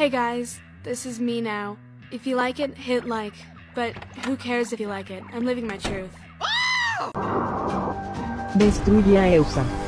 Hey guys, this is me now. If you like it, hit like. But who cares if you like it? I'm living my truth. Destruye a Eusa.